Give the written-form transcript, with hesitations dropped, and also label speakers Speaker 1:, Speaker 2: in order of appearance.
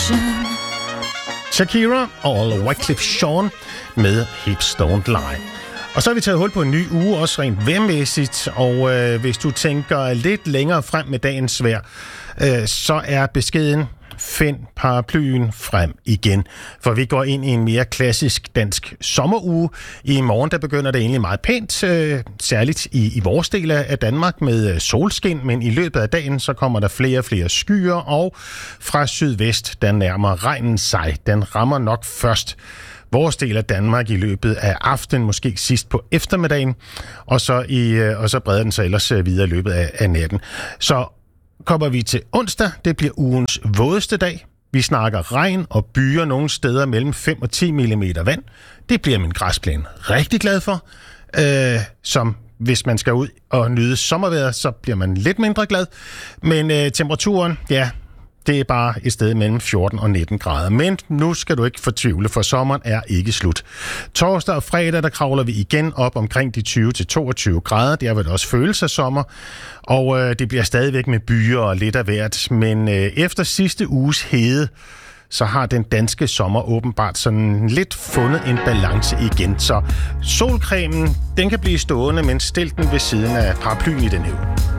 Speaker 1: Shakira og Wyclef Jean med Hips Don't Lie. Og så har vi taget hul på en ny uge, også rent vejrmæssigt, og hvis du tænker lidt længere frem med dagens vejr, så er beskeden: find paraplyen frem igen. For vi går ind i en mere klassisk dansk sommeruge. I morgen der begynder det egentlig meget pænt, særligt i vores del af Danmark med solskin, men i løbet af dagen så kommer der flere og flere skyer, og fra sydvest der nærmer regnen sig. Den rammer nok først vores del af Danmark i løbet af aftenen, måske sidst på eftermiddagen, og så breder den sig ellers videre i løbet af natten. Så kommer vi til onsdag. Det bliver ugens vådeste dag. Vi snakker regn og byer nogle steder mellem 5 og 10 mm vand. Det bliver min græsplæne rigtig glad for. Som hvis man skal ud og nyde sommervejret, så bliver man lidt mindre glad. Men temperaturen, ja, det er bare et sted mellem 14 og 19 grader. Men nu skal du ikke fortvivle, for sommeren er ikke slut. Torsdag og fredag, der kravler vi igen op omkring de 20-22 grader. Der vil det også føles af sommer. Og det bliver stadigvæk med byer og lidt af hvert. Men efter sidste uges hede, så har den danske sommer åbenbart sådan lidt fundet en balance igen. Så solcremen, den kan blive stående, men stil den ved siden af paraplyen i den her uge.